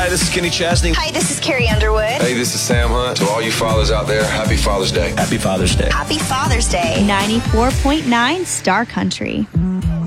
Hi, this is Kenny Chesney. Hi, this is Carrie Underwood. Hey, this is Sam Hunt. To all you fathers out there, happy Father's Day. Happy Father's Day. Happy Father's Day. 94.9 Star Country.